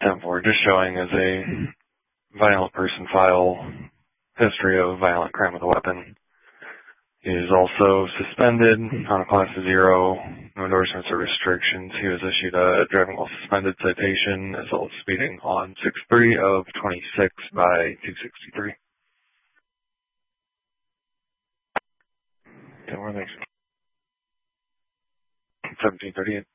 10-4, just showing as a violent person file, history of violent crime with a weapon. He is also suspended on a class of 0, no endorsements or restrictions. He was issued a driving while suspended citation as well as speeding on 6-3 of 26 by 263. Yeah, we're 1738.